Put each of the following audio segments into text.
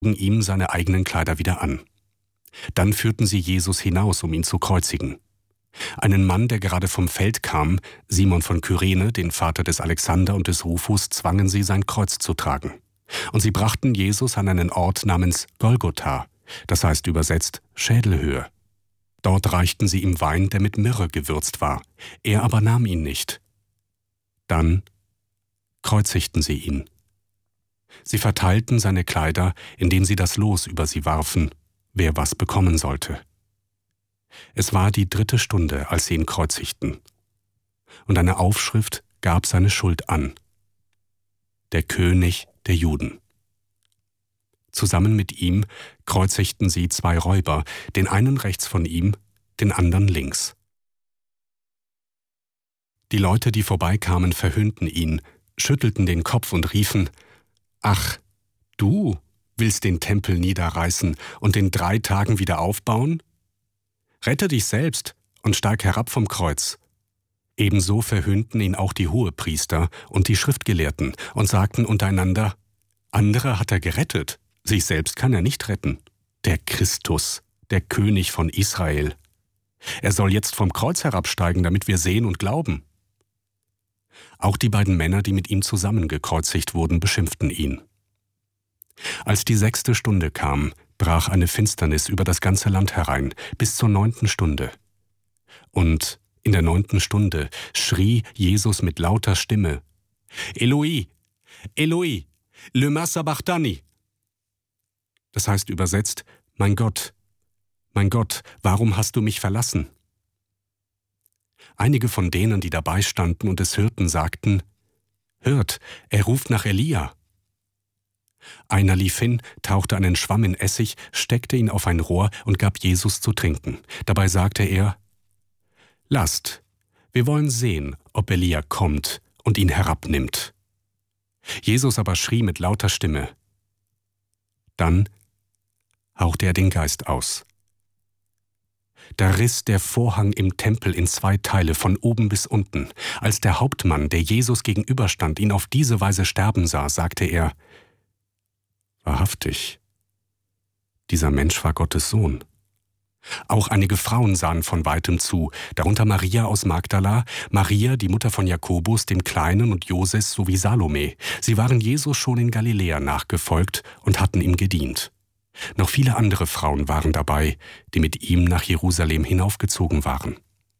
ihm seine eigenen Kleider wieder an. Dann führten sie Jesus hinaus, um ihn zu kreuzigen. Einen Mann, der gerade vom Feld kam, Simon von Kyrene, den Vater des Alexander und des Rufus, zwangen sie, sein Kreuz zu tragen. Und sie brachten Jesus an einen Ort namens Golgotha, das heißt übersetzt Schädelhöhe. Dort reichten sie ihm Wein, der mit Myrrhe gewürzt war. Er aber nahm ihn nicht. Dann kreuzigten sie ihn. Sie verteilten seine Kleider, indem sie das Los über sie warfen, wer was bekommen sollte. Es war die 3. Stunde, als sie ihn kreuzigten. Und eine Aufschrift gab seine Schuld an: Der König der Juden. Zusammen mit ihm kreuzigten sie 2 Räuber, den einen rechts von ihm, den anderen links. Die Leute, die vorbeikamen, verhöhnten ihn, schüttelten den Kopf und riefen: »Ach, du willst den Tempel niederreißen und in 3 Tagen wieder aufbauen? Rette dich selbst und steig herab vom Kreuz.« Ebenso verhöhnten ihn auch die Hohepriester und die Schriftgelehrten und sagten untereinander: »Andere hat er gerettet, sich selbst kann er nicht retten. Der Christus, der König von Israel. Er soll jetzt vom Kreuz herabsteigen, damit wir sehen und glauben.« Auch die beiden Männer, die mit ihm zusammen gekreuzigt wurden, beschimpften ihn. Als die 6. Stunde kam, brach eine Finsternis über das ganze Land herein, bis zur 9. Stunde. Und in der 9. Stunde schrie Jesus mit lauter Stimme: »Eloi, Eloi, lema sabachthani«, das heißt übersetzt: mein Gott, warum hast du mich verlassen?« Einige von denen, die dabei standen und es hörten, sagten: »Hört, er ruft nach Elia.« Einer lief hin, tauchte einen Schwamm in Essig, steckte ihn auf ein Rohr und gab Jesus zu trinken. Dabei sagte er: »Lasst, wir wollen sehen, ob Elia kommt und ihn herabnimmt.« Jesus aber schrie mit lauter Stimme. Dann hauchte er den Geist aus. Da riss der Vorhang im Tempel in 2 Teile, von oben bis unten. Als der Hauptmann, der Jesus gegenüberstand, ihn auf diese Weise sterben sah, sagte er: »Wahrhaftig, dieser Mensch war Gottes Sohn.« Auch einige Frauen sahen von weitem zu, darunter Maria aus Magdala, Maria, die Mutter von Jakobus, dem Kleinen, und Joses sowie Salome. Sie waren Jesus schon in Galiläa nachgefolgt und hatten ihm gedient. Noch viele andere Frauen waren dabei, die mit ihm nach Jerusalem hinaufgezogen waren.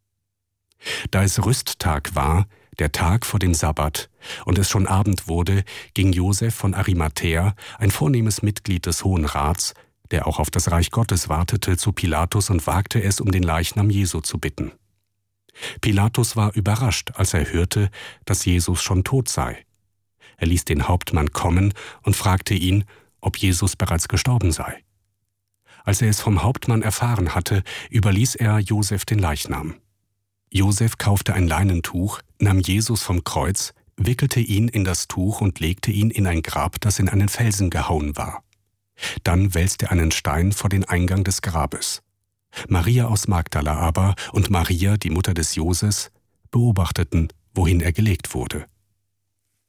Da es Rüsttag war, der Tag vor dem Sabbat, und es schon Abend wurde, ging Josef von Arimathäa, ein vornehmes Mitglied des Hohen Rats, der auch auf das Reich Gottes wartete, zu Pilatus und wagte es, um den Leichnam Jesu zu bitten. Pilatus war überrascht, als er hörte, dass Jesus schon tot sei. Er ließ den Hauptmann kommen und fragte ihn, ob Jesus bereits gestorben sei. Als er es vom Hauptmann erfahren hatte, überließ er Josef den Leichnam. Josef kaufte ein Leinentuch, nahm Jesus vom Kreuz, wickelte ihn in das Tuch und legte ihn in ein Grab, das in einen Felsen gehauen war. Dann wälzte er einen Stein vor den Eingang des Grabes. Maria aus Magdala aber und Maria, die Mutter des Joses, beobachteten, wohin er gelegt wurde.